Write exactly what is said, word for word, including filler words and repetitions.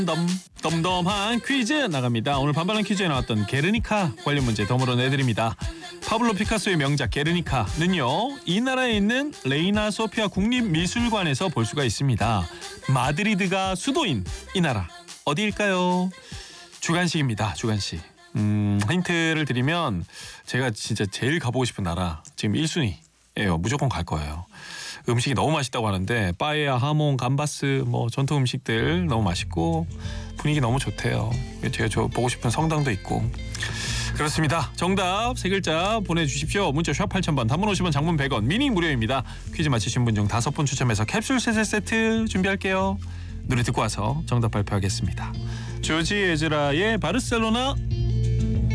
덤, 덤덤한 퀴즈 나갑니다. 오늘 반반한 퀴즈에 나왔던 게르니카 관련 문제 덤으로 내드립니다. 파블로 피카소의 명작 게르니카는요, 이 나라에 있는 레이나 소피아 국립미술관에서 볼 수가 있습니다. 마드리드가 수도인 이 나라 어디일까요? 주관식입니다. 주관식. 음, 힌트를 드리면 제가 진짜 제일 가보고 싶은 나라 지금 일 순위예요. 무조건 갈 거예요. 음식이 너무 맛있다고 하는데 빠에야, 하몽, 감바스 뭐 전통 음식들 너무 맛있고 분위기 너무 좋대요. 제가 저 보고 싶은 성당도 있고 그렇습니다. 정답 세 글자 보내주십시오. 문자 샵 팔천 번, 단문 오십 원, 장문 백 원, 미니 무료입니다. 퀴즈 맞히신 분 중 다섯 분 추첨해서 캡슐 세제 세트 준비할게요. 노래 듣고 와서 정답 발표하겠습니다. 조지 에즈라의 바르셀로나.